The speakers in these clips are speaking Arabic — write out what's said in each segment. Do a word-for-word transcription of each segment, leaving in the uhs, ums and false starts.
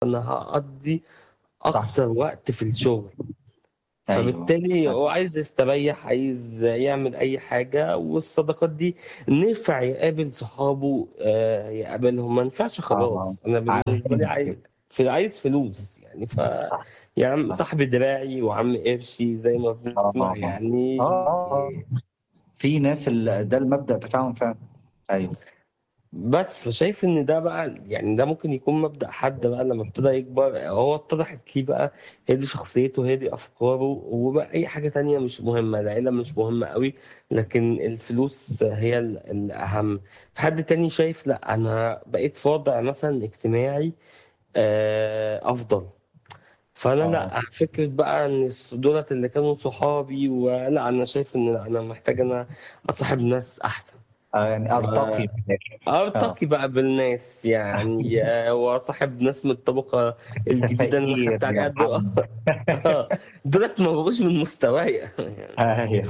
فأنا هاقضّي صح. أكتر وقت في الشغل. أيوه. فبالتالي أ هو عايز يستريّح، عايز يعمل أي حاجة، والصداقات دي نفع يقابل صحابه آآ يقابلهم، ما نفعش آه، خلاص. أنا بالنسبة لي عايزين عاي كده. ف عايز فلوس يعني، ف صح، يا عم صح. صاحبي دراعي وعم قرشي زي ما آه، بنسمع آه، آه. يعني. آه، آه. في ناس ال ده المبدأ بتاعهم فعلًا. أيوه. بس، فشايف إن ده بقى يعني ده ممكن يكون مبدأ حد بقى لمّا ابتدى يكبر، هو اتضحت ليه بقى هي دي شخصيته، هي دي أفكاره، وبقى أي حاجة تانية مش مهمة، العيلة مش مهمة أوي، لكن الفلوس هي ال الأهم. في حد تاني شايف لأ، أنا بقيت في وضع مثلًا اجتماعي آآ أفضل. فأنا آه. لأ، فكرة بقى إن الص دُولة اللي كانوا صحابي ولأ، أنا شايف إن لأ، أنا محتاج أنا أصاحب ناس أحسن. آه، يعني أرتقي من الآخر. آه. أرتقي بقى بالناس يعني، وأصاحب ناس من الطبقة الجديدة اللي أنا فقير خدت عليها الدو يرحمني. آه، دُولة ما بقوش من مستوايا يعني. أيوه.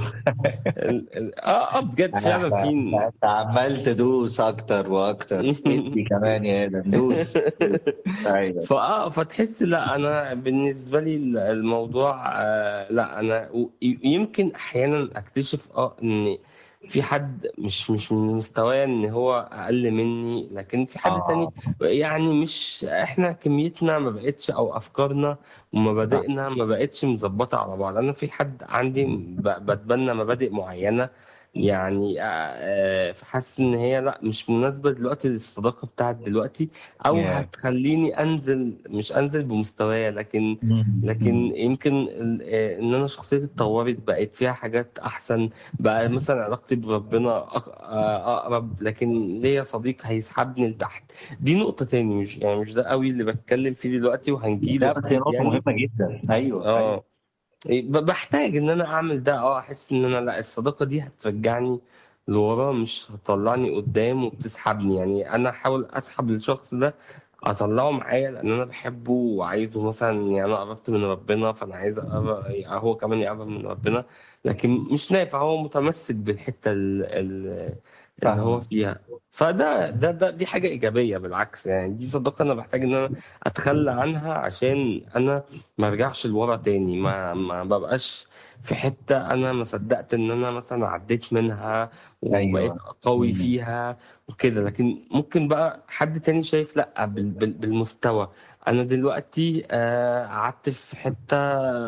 ال ال آه، آه، بجد فعلًا إحنا في إحنا ن أنت عمّال تدوس أكتر وأكتر، ادّي كمان يا آدم، دوس، دوس. أيوه. فآه، فتحس لأ، أنا بالنسبة لي ال الموضوع آآ لأ، أنا و ي يمكن أحيانًا أكتشف آه، إن في حد مش مش من مستوايا إن هو أقل منّي، لكن في حد تاني آه. يعني مش إحنا كميتنا ما بقتش أو أفكارنا صح. ومبادئنا ما بقتش مضبّطة على بعض. أنا في حد عندي ب باتبنى مبادئ معيّنة يعني آآ فحاسس إن هي لأ، مش مناسبة دلوقتي للصداقة بتاعة دلوقتي، أو ياه! هتخلّيني أنزل مش أنزل بمستوايا، لكن إمم، لكن إمم. يمكن ال آآ إن أنا شخصيتي اتطوّرت، بقت فيها حاجات أحسن، بقى مثلًا علاقتي بربنا أق آآ أقرب، لكن ليّا صديق هيسحبني لتحت. دي نقطة تاني، مش يعني مش ده أوي اللي باتكلّم فيه دلوقتي وهنيجي له لأ، بس هي أكيد نقطة يعني. مهمة جدًا. أيوه، أيوه. آه. آآ ب باحتاج إن أنا أعمل ده آه، أحس إن أنا لأ، الصداقة دي هترجّعني لورا مش هتطلّعني قدّام وبتسحبني. يعني أنا أحاول أسحب الشخص ده أطلّعه معايا لإن أنا باحبه وعايزه مثلًا يعني أنا قربت من ربنا، فأنا عايز أقر هو كمان يقرّب من ربنا، لكن مش نافع، هو متمسك بالحتّة ال ال اللي هو فاهمك. فيها. فده ده ده دي حاجة إيجابية بالعكس يعني، دي صداقة أنا باحتاج إن أنا أتخلّى عنها عشان أنا ما ارجعش لورا تاني، ما ما بابقاش في حتّة أنا ما صدّقت إن أنا مثلًا عدّيت منها وبقيت أيوه. قوي إمم. فيها وكده. لكن ممكن بقى حد تاني شايف لأ، بال بال بالمستوى، أنا دلوقتي آآ قعدت في حتّة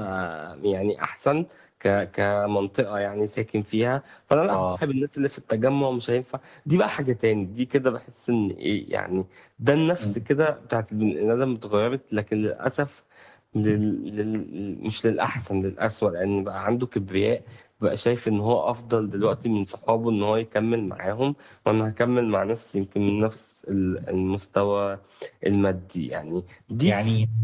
يعني أحسن ك كمنطقة يعني ساكن فيها، فأنا لأ، آه. هاصاحب الناس اللي في التجمُّع مش هينفع. دي بقى حاجة تاني، دي كده باحس إن إيه، يعني ده النَفْس إمم. كده بتاعة البني آدم اتغيّرت، لكن للأسف لل لل مش للأحسن، للأسوأ، لإن بقى عنده كبرياء، بقى شايف إن هو أفضل دلوقتي من صحابه إن هو يكمّل معاهم، وأنا هاكمّل مع ناس يمكن من نفس ال المستوى المادي يعني. دي ف يعني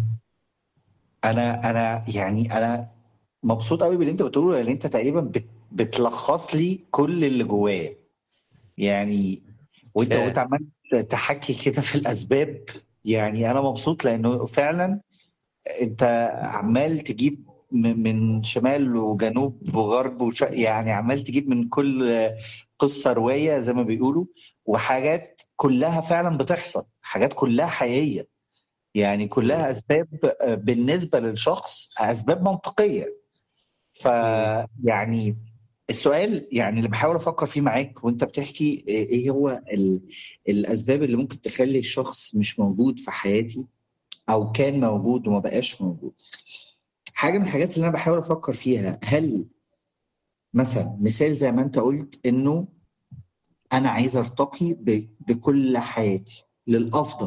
أنا أنا يعني أنا مبسوط أوي باللي أنت بتقوله، لإن أنت تقريبًا بت بتلخّص لي كل اللي جوايا. يعني وأنت آآ وأنت عمّال ت تحكّي كده في الأسباب، يعني أنا مبسوط لإنه فعلًا أنت عمّال تجيب م من شمال وجنوب وغرب وش يعني عمّال تجيب من كل قصة رواية زي ما بيقولوا، وحاجات كلّها فعلًا بتحصل، حاجات كلّها حقيقية، يعني إمم، كلّها أسباب آآ بالنسبة للشخص أسباب منطقية. إمم. فيعني السؤال يعني اللي باحاول أفكّر فيه معاك وأنت بتحكي، آآ إيه هو ال الأسباب اللي ممكن تخلّي الشخص مش موجود في حياتي أو كان موجود وما بقاش موجود؟ حاجة من الحاجات اللي أنا باحاول أفكّر فيها، هل مثلًا مثال زي ما أنت قُلت إنه أنا عايز أرتقي ب بكل حياتي للأفضل،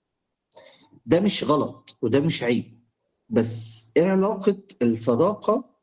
ده مش غلط وده مش عيب، بس إيه علاقة الصداقة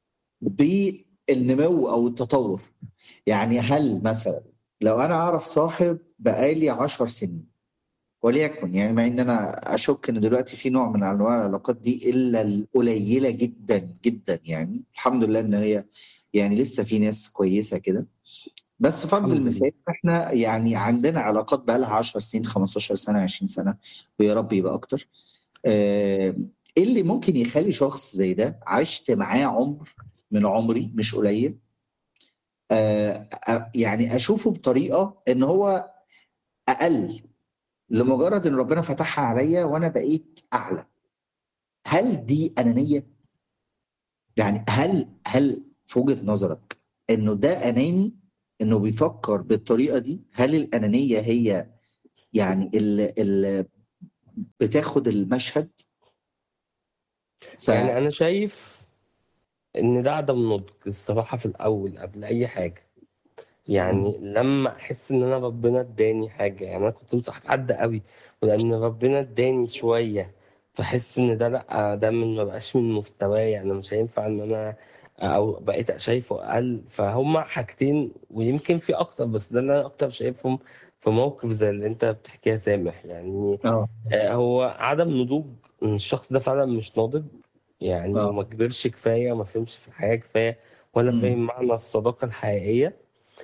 بالنمو أو التطوّر؟ يعني هل مثلًا لو أنا أعرف صاحب بقى لي عشر سنين وليكن، يعني مع إن أنا أشُك إن دلوقتي في نوع من أنواع العلاقات دي إلا القليلة جدًا، جدًا يعني، الحمد لله إن هي يعني لسه في ناس كويسة كده، بس فرض الحمد لله. المثال إحنا يعني عندنا علاقات بقى لها عشر سنين، خمستاشر سنة، عشرين سنة ويا رب يبقى أكتر. آآ إيه اللي ممكن يخلّي شخص زي ده عِشت معاه عُمر من عُمري مش قليل، آآ أ يعني أشوفه بطريقة إن هو أقل، لمجرد ان ربنا فتحها عليا وانا بقيت اعلى. هل دي انانيه؟ يعني هل هل في وجهه نظرك انه ده اناني، انه بيفكر بالطريقه دي؟ هل الانانيه هي يعني اللي, اللي بتاخد المشهد؟ ف يعني انا شايف ان ده عدم نضج الصراحة في الاول قبل اي حاجة. مم. يعني لما احس ان انا ربنا اداني حاجه، يعني انا كنت مصاحب حد قوي ولان ربنا اداني شويه فاحس ان ده لا، ده من ما بقاش من مستواي، انا مش هينفع ان انا، او بقيت شايفه اقل. فهما حاجتين ويمكن في اكتر، بس ده اللي انا اكتر شايفهم في موقف زي اللي انت بتحكيها سامح. يعني اه آه، هو عدم نضوج، ان الشخص ده فعلا مش ناضج، يعني اه وما كبرش كفايه، ما فهمش في الحياه كفايه، ولا مم. فاهم معنى الصداقه الحقيقيه.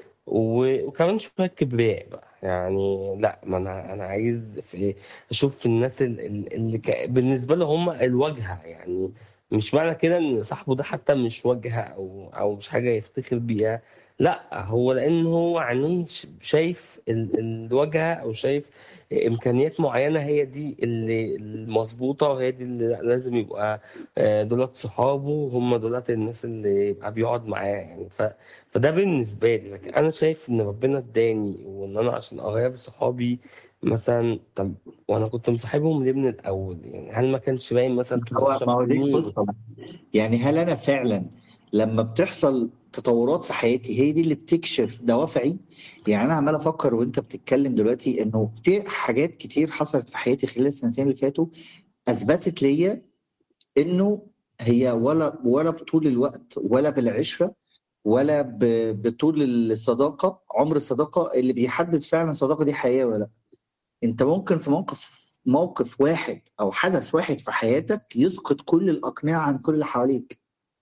و- وكمان شوية كبرياء بقى. يعني لا، ما انا انا عايز في اشوف في الناس ال- ال- اللي ك... بالنسبة له هم الواجهة. يعني مش معنى كده ان صاحبه ده حتى مش واجهة او او مش حاجة يفتخر بيها، لا، هو لان هو عينيه ش- شايف ال- الواجهة، او شايف امكانيات معينة، هي دي اللي المظبوطة، وهي دي اللي لازم يبقى آه، دولت صحابه، وهم دولت الناس اللي يبقى بيقعد معاه. يعني ف فده بالنسبة لي. لكن أنا شايف إن ربنا اداني، وإن أنا عشان أغير صحابي مثلا، طب وأنا كنت مصاحبهم ليه من الأول؟ يعني هل ما كانش باين مثلا طول هو عشر ما هو دي سنين؟ القصه. يعني هل انا فعلا لما بتحصل تطورات في حياتي هي دي اللي بتكشف دوافعي؟ يعني انا عمال افكر وانت بتتكلم دلوقتي انه في حاجات كتير حصلت في حياتي خلال السنتين اللي فاتوا اثبتت ليا انه هي ولا ولا بطول الوقت ولا بالعشره ولا ب- بطول الصداقه، عمر الصداقه اللي بيحدد فعلا الصداقه دي حقيقيه ولا لا. انت ممكن في موقف موقف واحد او حدث واحد في حياتك يسقط كل الاقنعه عن كل اللي حواليك،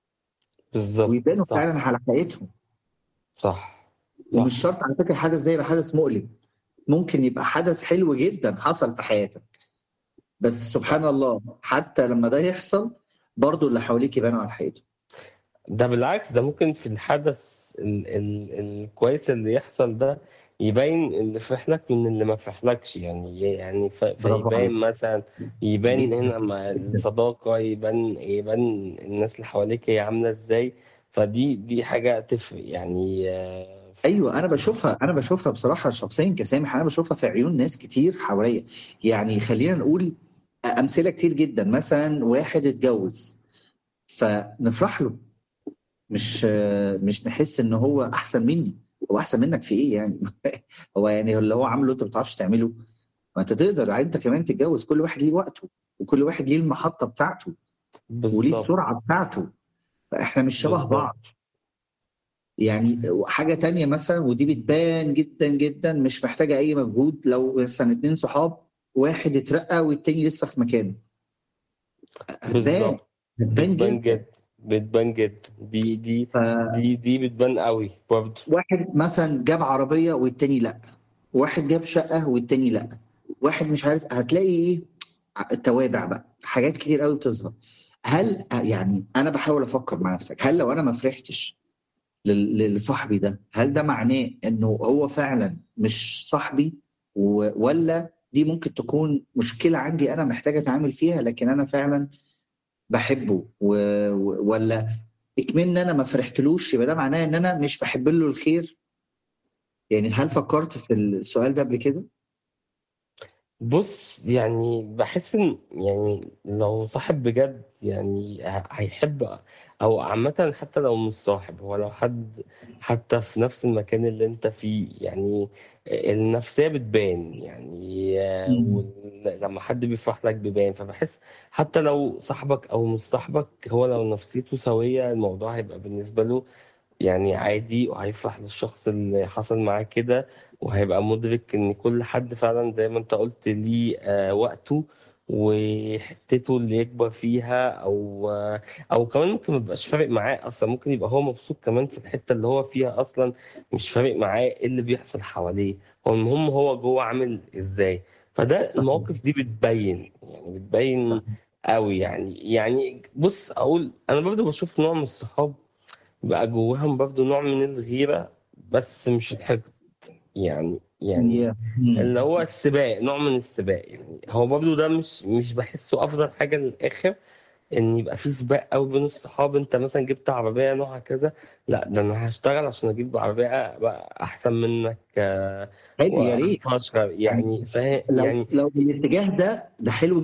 بالظبط. ويبانوا صح. فعلا على حقيقتهم. صح. ومش صح. شرط على فكره الحدث ده يبقى حدث مؤلم، ممكن يبقى حدث حلو جدا حصل في حياتك. بس صح. سبحان الله حتى لما ده يحصل برضو اللي حواليك يبانوا على حقيقتهم. ده بالعكس، ده ممكن في الحدث ال ال الكويس اللي يحصل ده يبين اللي فرحلك من اللي ما فرحلكش. يعني يعني ف- برافو فيبان عليك. مثلا، يبان جدا هنا مع جدا. الصداقة، يبان يبان الناس اللي حواليك هي عاملة ازاي. فدي دي حاجة تفرق يعني. آه، ايوه في انا بشوفها انا بشوفها بصراحه شخصيا كسامح، انا بشوفها في عيون ناس كتير حواليا. يعني خلينا نقول امثله كتير جدا. مثلا واحد اتجوز فنفرح له، مش مش نحس ان هو احسن مني. هو احسن منك في ايه يعني؟ هو يعني اللي هو عامله انت ما بتعرفش تعمله؟ ما انت تقدر انت كمان تتجوز. كل واحد ليه وقته، وكل واحد ليه المحطه بتاعته، وليه بالظبط. السرعه بتاعته. فاحنا مش شبه بعض. بالظبط. يعني حاجه تانية مثلا، ودي بتبان جدا جدا مش محتاجه اي مجهود. لو مثلا اتنين صحاب، واحد اترقى والتاني لسه في مكانه، هتبان بالظبط. هتبان بتبان جدا. جد. بتبان جد. دي دي دي دي بتبان قوي برضه. واحد مثلا جاب عربية والتاني لا، واحد جاب شقة والتاني لا، واحد مش عارف، هتلاقي ايه؟ التوابع بقى، حاجات كتير قوي بتظهر. هل يعني انا بحاول افكر مع نفسك، هل لو انا ما فرحتش لل- لصاحبي ده، هل ده معناه انه هو فعلا مش صاحبي؟ و- ولا دي ممكن تكون مشكلة عندي انا محتاج اتعامل فيها، لكن انا فعلا بحبه و... و... ولا اكمن ان انا ما فرحتلوش يبقى ده معناه ان انا مش بحب له الخير؟ يعني هل فكرت في السؤال ده قبل كده؟ بص، يعني بحس ان يعني لو صاحب بجد يعني ه- هيحب، او عامة حتى لو مش صاحب، هو لو حد حتى في نفس المكان اللي انت فيه، يعني النفسية بتبان. يعني آه، مم. وال- لما حد بيفرح لك بيبان. فبحس حتى لو صاحبك او مش صاحبك، هو لو نفسيته سوية الموضوع هيبقى بالنسبة له يعني عادي، وهيفرح للشخص اللي حصل معاه كده، وهيبقى مدرك ان كل حد فعلا زي ما انت قلت ليه آه، وقته وحتته اللي يكبر فيها، او آه، او كمان ممكن ما يبقاش فارق معاه اصلا، ممكن يبقى هو مبسوط كمان في الحتة اللي هو فيها اصلا، مش فارق معاه ايه اللي بيحصل حواليه، هو المهم هو جوه عامل ازاي. فده صحيح. المواقف دي بتبين، يعني بتبين صحيح. قوي. يعني يعني بص اقول، انا برضو بشوف نوع من الصحاب بقى جواهم برضه نوع من الغيرة، بس مش الحقد. يعني يعني يا- مم. اللي هو السباق، نوع من السباق يعني. هو برضه ده مش مش بحسه افضل حاجه للاخر، ان يبقى في سباق قوي بين الصحاب. انت مثلا جبت عربيه نوعها كذا، لا ده انا هشتغل عشان اجيب عربيه بقى احسن منك، آه، حلو، يا ريت. وهتفشخر يعني يعني، فاهم لو يعني. لو بالاتجاه ده ده حلو